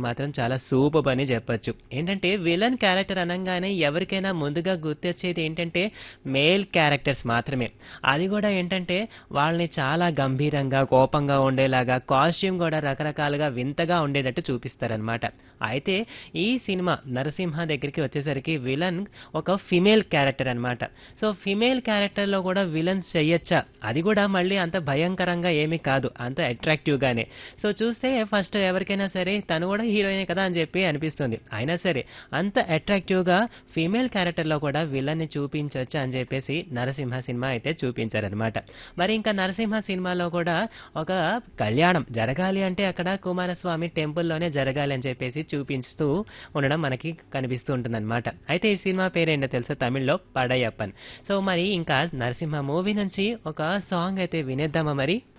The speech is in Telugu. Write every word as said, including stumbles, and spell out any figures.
మాత్రం చాలా సూపర్బ్ అని చెప్పొచ్చు. ఏంటంటే విలన్ క్యారెక్టర్ అనంగానే ఎవరికైనా ముందుగా గుర్తొచ్చేది ఏంటంటే మేల్ క్యారెక్టర్స్ మాత్రమే. అది కూడా ఏంటంటే వాళ్ళని చాలా గంభీరంగా కోపంగా ఉండేలాగా కాస్ట్యూమ్ కూడా రకరకాలుగా వింతగా ఉండేటట్టు చూపిస్తారనమాట. అయితే ఈ సినిమా నరసింహ దగ్గరికి వచ్చేసరికి విలన్ ఒక ఫిమేల్ క్యారెక్టర్ అన్నమాట. సో ఫిమేల్ క్యారెక్టర్ లో కూడా విలన్స్ చెయ్యొచ్చా, అది కూడా మళ్ళీ అంత భయంకరంగా ఏమీ కాదు, అంత అట్రాక్టివ్ గానే. సో చూస్తే ఫస్ట్ ఎవరికైనా సరే తను కూడా హీరోయినే కదా అని చెప్పి అనిపిస్తుంది. అయినా సరే అంత అట్రాక్టివ్ గా ఫీమేల్ క్యారెక్టర్ లో కూడా విలన్ ని చూపించవచ్చు అని చెప్పేసి నరసింహ సినిమా అయితే చూపించారనమాట. మరి ఇంకా నరసింహ సినిమాలో కూడా ఒక కళ్యాణం జరగాలి అంటే అక్కడ కుమారస్వామి టెంపుల్లోనే జరగాలి అని చెప్పేసి చూపిస్తూ ఉండడం మనకి కనిపిస్తూ ఉంటుందన్నమాట. అయితే ఈ సినిమా పేరేంటో తెలుసా? తమిళ్లో పడయప్పన్. సో మరి ఇంకా నరసింహ మూవీ నుంచి ఒక సాంగ్ అయితే వినేద్దామా మరి?